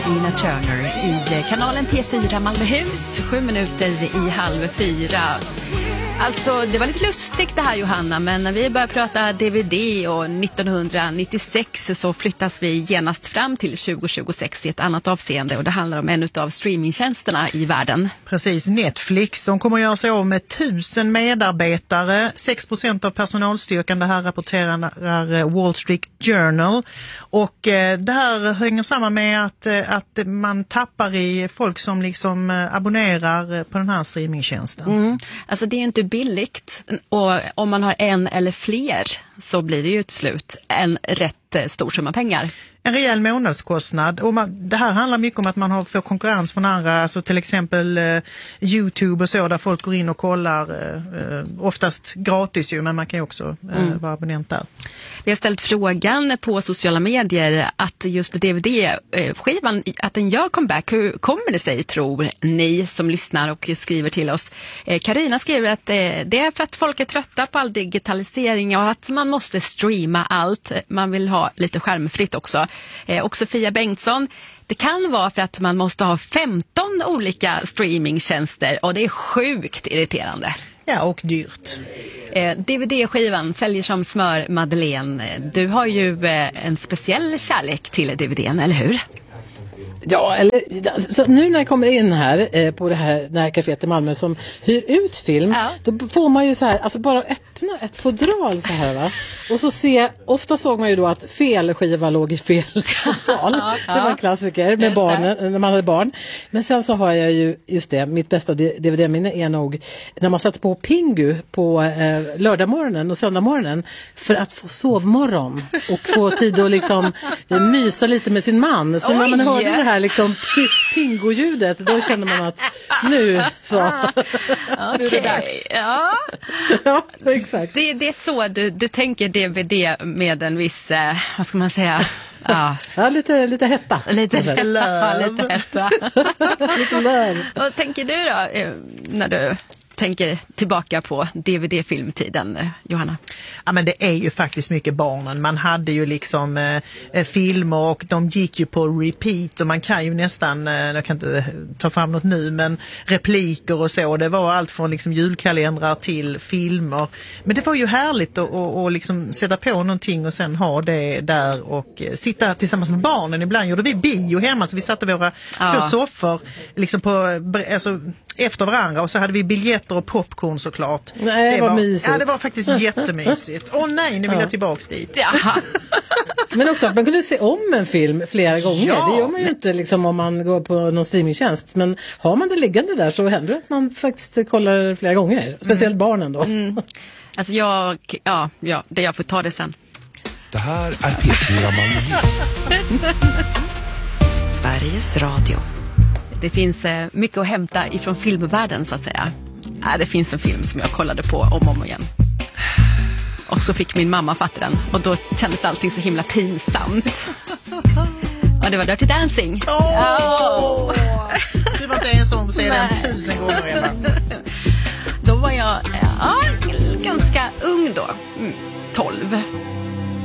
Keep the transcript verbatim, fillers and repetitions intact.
Tina Turner i kanalen P fyra Malmöhus, sju minuter i halv fyra. Alltså, det var lite lustigt det här, Johanna, men när vi börjar prata D V D och nittonhundranittiosex så flyttas vi genast fram till tjugo tjugosex i ett annat avseende, och det handlar om en av streamingtjänsterna i världen. Precis, Netflix. De kommer att göra sig av med tusen medarbetare, sex procent av personalstyrkan, det här rapporterar Wall Street Journal. Och eh, det här hänger samman med att, eh, att man tappar i folk som liksom eh, abonnerar på den här streamingtjänsten. Mm. Alltså det är inte billigt, och om man har en eller fler så blir det ju ett slut en rätt eh, stor summa pengar. En rejäl månadskostnad, och man, det här handlar mycket om att man har för konkurrens från andra, alltså till exempel eh, YouTube och så, där folk går in och kollar, eh, oftast gratis ju, men man kan ju också eh, mm. vara abonnent där. Vi har ställt frågan på sociala medier att just D V D-skivan, att den gör comeback. Hur kommer det sig, tror ni som lyssnar och skriver till oss? Karina skriver att det är för att folk är trötta på all digitalisering och att man måste streama allt. Man vill ha lite skärmfritt också. Och Sofia Bengtsson, det kan vara för att man måste ha femton olika streamingtjänster, och det är sjukt irriterande. Ja, och dyrt. Eh, D V D-skivan säljer som smör, Madeleine. Du har ju eh, en speciell kärlek till D V D:n, eller hur? Ja, eller så nu när jag kommer in här eh, på det här närcaféet i Malmö som hyr ut film, ja. Då får man ju så här, alltså bara öppna ett fodral så här, va? Och så se, ofta såg man ju då att fel skiva låg i fel fodral. Ja, ja. Det var en klassiker med barnen, när man hade barn. Men sen så har jag ju, just det, mitt bästa D V D-minne är nog när man satte på Pingu på eh, lördagmorgonen och söndagmorgonen för att få sovmorgon och få tid att liksom eh, mysa lite med sin man. Så Oj. När man hörde det här liksom pingo-ljudet, då känner man att nu så okay. nu är det dags. Ja, ja exakt. Det, det är så du, du tänker D V D med en viss, eh, vad ska man säga? Ja, ja lite, lite hetta. Lite hetta. lite hetta. lite löv. Vad tänker du då när du tänker tillbaka på D V D-filmtiden, Johanna? Ja, men det är ju faktiskt mycket barnen. Man hade ju liksom eh, filmer och de gick ju på repeat, och man kan ju nästan, eh, jag kan inte ta fram något nu, men repliker och så. Det var allt från liksom julkalendrar till filmer. Men det var ju härligt att och, och liksom sätta på någonting och sen ha det där och eh, sitta tillsammans med barnen. Ibland gjorde vi bio hemma, så vi satte våra ja. två soffor liksom på, alltså, efter varandra, och så hade vi biljetter och popcorn såklart. Nej, det var, var mysigt. Ja, det var faktiskt jättemysigt. Åh oh, nej, nu vill ja. jag tillbaks dit. Ja. Men också att man kunde se om en film flera gånger. Ja. Det gör man ju inte liksom om man går på någon streamingtjänst. Men har man det liggande där så händer det att man faktiskt kollar flera gånger. Speciellt mm. barnen då. Mm. Alltså jag, ja, ja, det jag får ta det sen. Det här är P fyra Malmöhus. Sveriges Radio. Det finns eh, mycket att hämta ifrån filmvärlden, så att säga. Äh, det finns en film som jag kollade på om och om igen. Och så fick min mamma fatta den. Och då kändes allting så himla pinsamt. Och det var Dirty Dancing. Åh! Oh! Du var inte ens om att se den tusen gånger redan. Då var jag ja, ganska ung då. Mm, tolv.